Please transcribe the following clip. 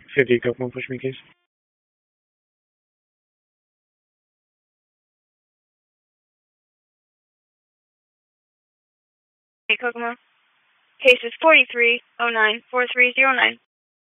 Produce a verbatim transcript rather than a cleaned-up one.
fifty, Kokomo, push me, case. Hey, Kokomo. Case is forty-three oh nine four three zero nine.